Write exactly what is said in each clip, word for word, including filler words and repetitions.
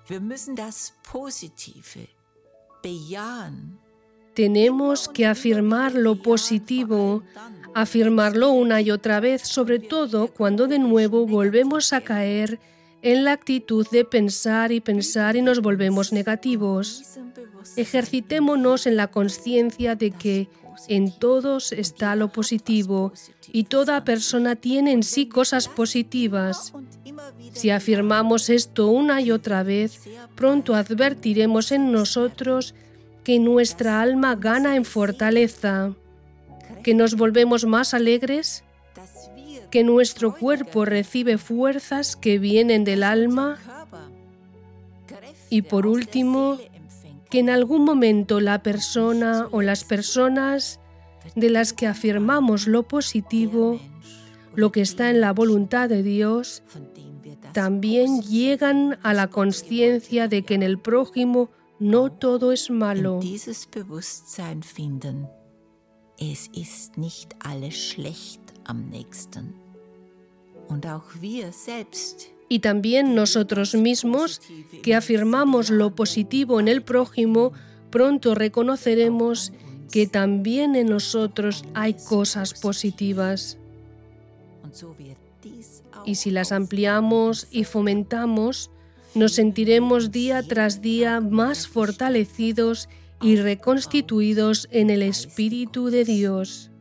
Wir müssen das Positive bejahen. Tenemos que afirmar lo positivo, afirmarlo una y otra vez, sobre todo cuando de nuevo volvemos a caer en la actitud de pensar y pensar y nos volvemos negativos. Ejercitémonos en la conciencia de que en todos está lo positivo y toda persona tiene en sí cosas positivas. Si afirmamos esto una y otra vez, pronto advertiremos en nosotros que nuestra alma gana en fortaleza, que nos volvemos más alegres, que nuestro cuerpo recibe fuerzas que vienen del alma y, por último, que en algún momento la persona o las personas de las que afirmamos lo positivo, lo que está en la voluntad de Dios, también llegan a la conciencia de que en el prójimo no todo es malo. Dieses Bewusstsein finden, es ist nicht alles schlecht am Nächsten. Und auch wir selbst, y también nosotros mismos, que afirmamos lo positivo en el prójimo, pronto reconoceremos que también en nosotros hay cosas positivas. Y si las ampliamos y fomentamos, nos sentiremos día tras día más fortalecidos y reconstituidos en el Espíritu de Dios.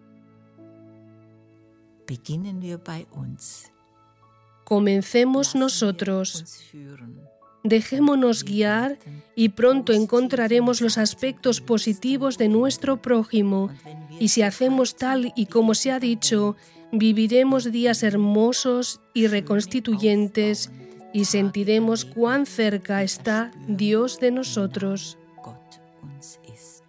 beginnen wir bei uns. Comencemos nosotros. Dejémonos guiar y pronto encontraremos los aspectos positivos de nuestro prójimo. Y si hacemos tal y como se ha dicho, viviremos días hermosos y reconstituyentes y sentiremos cuán cerca está Dios de nosotros. Gott uns ist.